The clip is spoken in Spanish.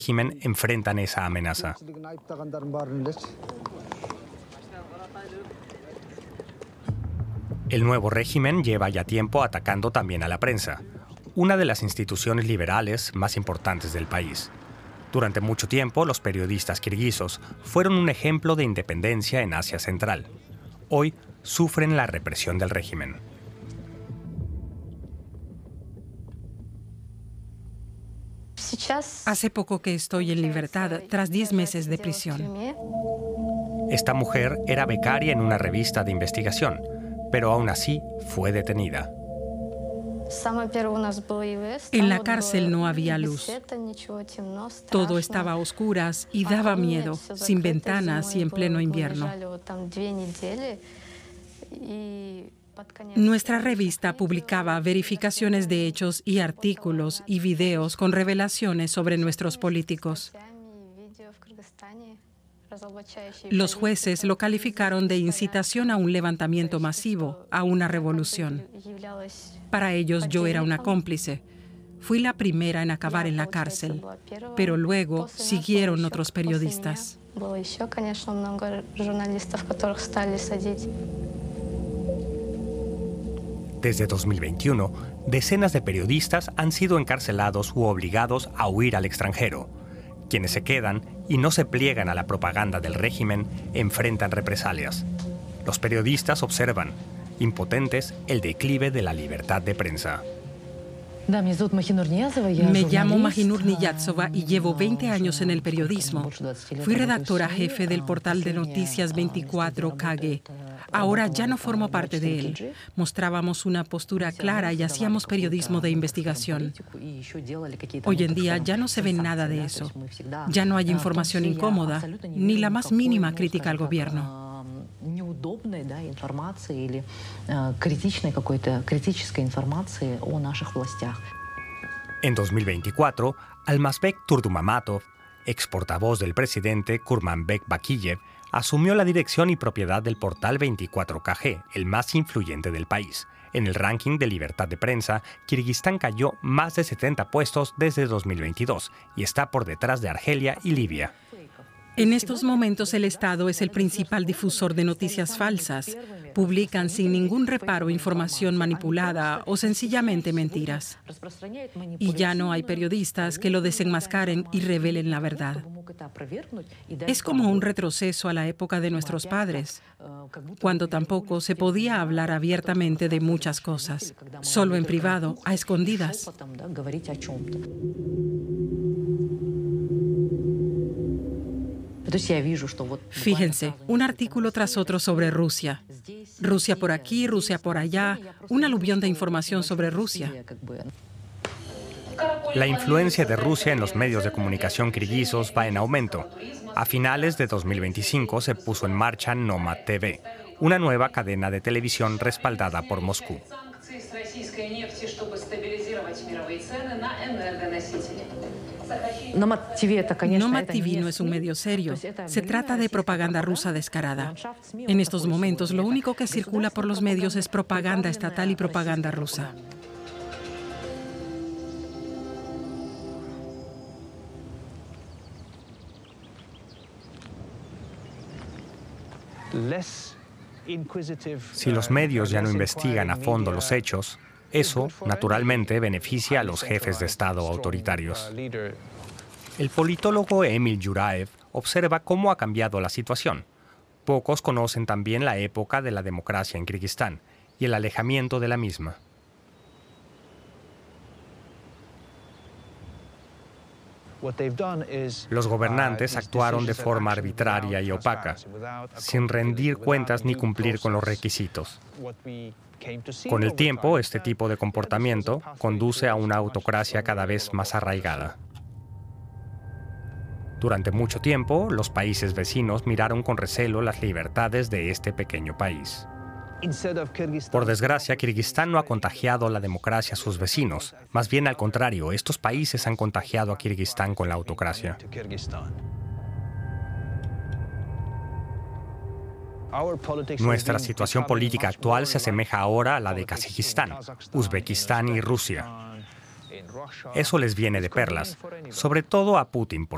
régimen enfrentan esa amenaza. El nuevo régimen lleva ya tiempo atacando también a la prensa, una de las instituciones liberales más importantes del país. Durante mucho tiempo, los periodistas kirguisos fueron un ejemplo de independencia en Asia Central. Hoy sufren la represión del régimen. Hace poco que estoy en libertad, tras 10 meses de prisión. Esta mujer era becaria en una revista de investigación, pero aún así fue detenida. En la cárcel no había luz. Todo estaba a oscuras y daba miedo, sin ventanas y en pleno invierno. Nuestra revista publicaba verificaciones de hechos y artículos y videos con revelaciones sobre nuestros políticos. Los jueces lo calificaron de incitación a un levantamiento masivo, a una revolución. Para ellos yo era una cómplice. Fui la primera en acabar en la cárcel, pero luego siguieron otros periodistas. Desde 2021, decenas de periodistas han sido encarcelados u obligados a huir al extranjero. Quienes se quedan y no se pliegan a la propaganda del régimen enfrentan represalias. Los periodistas observan, impotentes, el declive de la libertad de prensa. Me llamo Mahinur Niyatsova y llevo 20 años en el periodismo. Fui redactora jefe del portal de noticias 24 KG. Ahora ya no formo parte de él. Mostrábamos una postura clara y hacíamos periodismo de investigación. Hoy en día ya no se ve nada de eso. Ya no hay información incómoda, ni la más mínima crítica al gobierno. En 2024, Almazbek Turdumamatov, ex portavoz del presidente Kurmanbek Bakiyev, asumió la dirección y propiedad del portal 24KG, el más influyente del país. En el ranking de libertad de prensa, Kirguistán cayó más de 70 puestos desde 2022 y está por detrás de Argelia y Libia. En estos momentos el Estado es el principal difusor de noticias falsas. Publican sin ningún reparo información manipulada o sencillamente mentiras. Y ya no hay periodistas que lo desenmascaren y revelen la verdad. Es como un retroceso a la época de nuestros padres, cuando tampoco se podía hablar abiertamente de muchas cosas, solo en privado, a escondidas. Fíjense, un artículo tras otro sobre Rusia. Rusia por aquí, Rusia por allá, un aluvión de información sobre Rusia. La influencia de Rusia en los medios de comunicación kirguisos va en aumento. A finales de 2025 se puso en marcha Nomad TV, una nueva cadena de televisión respaldada por Moscú. Nomad TV no es un medio serio. Se trata de propaganda rusa descarada. En estos momentos, lo único que circula por los medios es propaganda estatal y propaganda rusa. Si los medios ya no investigan a fondo los hechos, eso, naturalmente, beneficia a los jefes de Estado autoritarios. El politólogo Emil Yuraev observa cómo ha cambiado la situación. Pocos conocen también la época de la democracia en Kirguistán y el alejamiento de la misma. Los gobernantes actuaron de forma arbitraria y opaca, sin rendir cuentas ni cumplir con los requisitos. Con el tiempo, este tipo de comportamiento conduce a una autocracia cada vez más arraigada. Durante mucho tiempo, los países vecinos miraron con recelo las libertades de este pequeño país. Por desgracia, Kirguistán no ha contagiado la democracia a sus vecinos. Más bien al contrario, estos países han contagiado a Kirguistán con la autocracia. Nuestra situación política actual se asemeja ahora a la de Kazajistán, Uzbekistán y Rusia. Eso les viene de perlas, sobre todo a Putin,